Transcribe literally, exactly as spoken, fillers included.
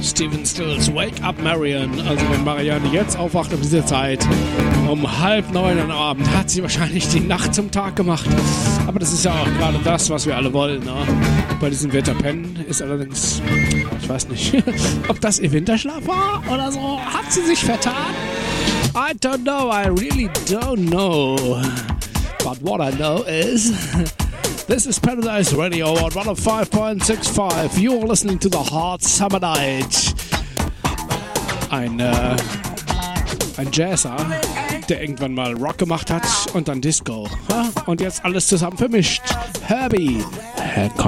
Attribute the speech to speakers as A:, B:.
A: Steven Stills, Wake Up Marian. Also wenn Marianne jetzt aufwacht um diese Zeit, um halb neun am Abend, hat sie wahrscheinlich die Nacht zum Tag gemacht. Aber das ist ja auch gerade das, was wir alle wollen. Ne? Bei diesem Wetter pennen ist allerdings, ich weiß nicht, ob das ihr Winterschlaf war oder so. Hat sie sich vertan? I don't know, I really don't know. But what I know is... This is Paradise Radio on one oh five point six five. You're listening to the Hot Summer Night. Ein, äh, ein Jazzer, der irgendwann mal Rock gemacht hat und dann Disco. Ja? Und jetzt alles zusammen vermischt. Herbie Hancock.